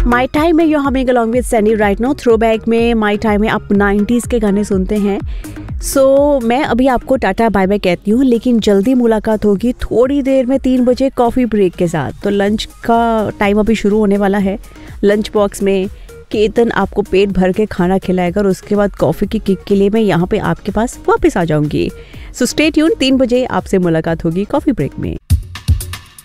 My time में you humming along with Saini right now. Throw back में my time में आप 90s के गाने सुनते हैं। सो मैं अभी आपको टाटा बाय बाय कहती हूँ, लेकिन जल्दी मुलाकात होगी थोड़ी देर में 3 बजे कॉफ़ी ब्रेक के साथ। तो लंच का टाइम अभी शुरू होने वाला है। लंच बॉक्स में केतन आपको पेट भर के खाना खिलाएगा और उसके बाद कॉफ़ी की किक के लिए मैं यहाँ पे आपके पास वापस आ जाऊँगी। सो स्टे ट्यून, 3 बजे आपसे मुलाकात होगी कॉफ़ी ब्रेक में।